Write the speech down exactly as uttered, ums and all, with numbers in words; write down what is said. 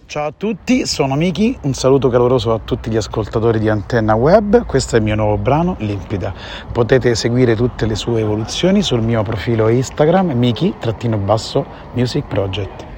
Ciao a tutti, sono Miki, un saluto caloroso a tutti gli ascoltatori di Antenna Web. Questo è il mio nuovo brano, Limpida. Potete seguire tutte le sue evoluzioni sul mio profilo Instagram, Miki-Music Project.